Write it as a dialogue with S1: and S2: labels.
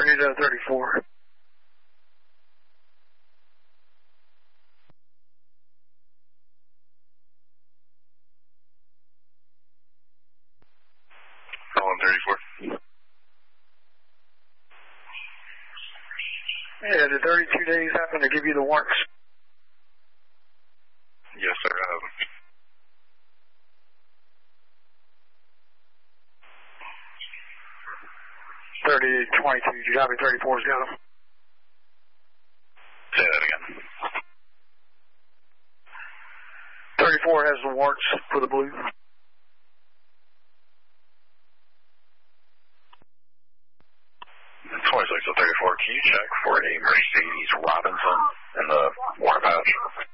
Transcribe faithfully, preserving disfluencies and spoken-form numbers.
S1: thirty to thirty-four.
S2: one thirty-four.
S1: Yeah, did thirty-two days happen to give you the warrants?
S2: Yes, sir, I have them.
S1: thirty-eight twenty-two, you got me, thirty-four's got them.
S2: Say that again.
S1: thirty-four has the warrants for the blue.
S2: twenty-six to thirty-four, can you check for a Mercedes Robinson in the water pouch?